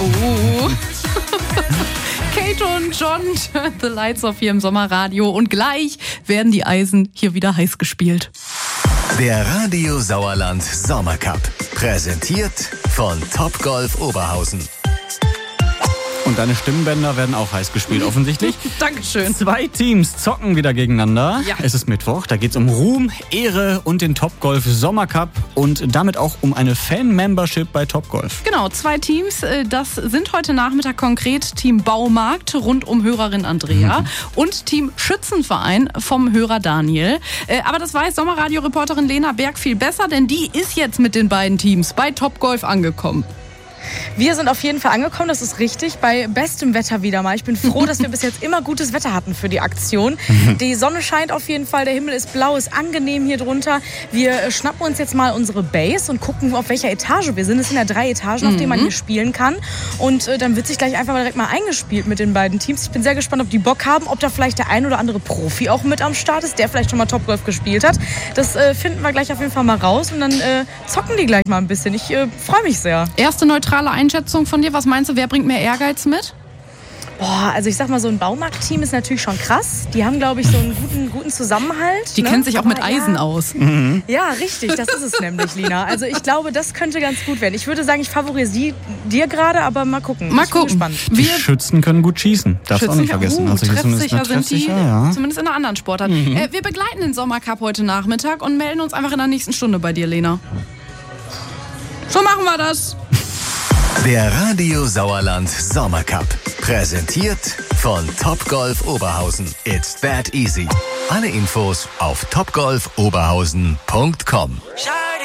Oh. Kate und John, Turn the Lights Off hier im Sommerradio. Und gleich werden die Eisen hier wieder heiß gespielt. Der Radio Sauerland Sommercup. Präsentiert von Topgolf Oberhausen. Und deine Stimmbänder werden auch heiß gespielt, offensichtlich. Dankeschön. 2 Teams zocken wieder gegeneinander. Ja. Es ist Mittwoch, da geht es um Ruhm, Ehre und den Topgolf Sommercup und damit auch um eine Fan-Membership bei Topgolf. Genau, 2 Teams. Das sind heute Nachmittag konkret Team Baumarkt rund um Hörerin Andrea und Team Schützenverein vom Hörer Daniel. Aber das weiß Sommerradio-Reporterin Lena Berg viel besser, denn die ist jetzt mit den beiden Teams bei Topgolf angekommen. Wir sind auf jeden Fall angekommen, das ist richtig, bei bestem Wetter wieder mal. Ich bin froh, dass wir bis jetzt immer gutes Wetter hatten für die Aktion. Die Sonne scheint auf jeden Fall, der Himmel ist blau, ist angenehm hier drunter. Wir schnappen uns jetzt mal unsere Base und gucken, auf welcher Etage wir sind. Es sind ja 3 Etagen, auf denen man hier spielen kann. Und dann wird sich gleich einfach direkt mal eingespielt mit den beiden Teams. Ich bin sehr gespannt, ob die Bock haben, ob da vielleicht der ein oder andere Profi auch mit am Start ist, der vielleicht schon mal Topgolf gespielt hat. Das finden wir gleich auf jeden Fall mal raus und dann zocken die gleich mal ein bisschen. Ich freue mich sehr. Erste neutrale Einschätzung von dir. Was meinst du, wer bringt mehr Ehrgeiz mit? Boah, also ich sag mal, so ein Baumarktteam ist natürlich schon krass. Die haben, glaube ich, so einen guten Zusammenhalt. Die kennen sich auch mit Eisen aus. Ja, richtig, das ist es nämlich, Lina. Also ich glaube, das könnte ganz gut werden. Ich würde sagen, ich favorisiere dir gerade, aber mal gucken. Mal ich bin gucken. gespannt. Die Schützen können gut schießen, darfst du auch nicht vergessen. Also treffsicher sind die, ja. zumindest in einer anderen Sportart. Wir begleiten den Sommercup heute Nachmittag und melden uns einfach in der nächsten Stunde bei dir, Lena. So machen wir das. Der Radio Sauerland Sommercup. Präsentiert von Topgolf Oberhausen. It's that easy. Alle Infos auf topgolfoberhausen.com.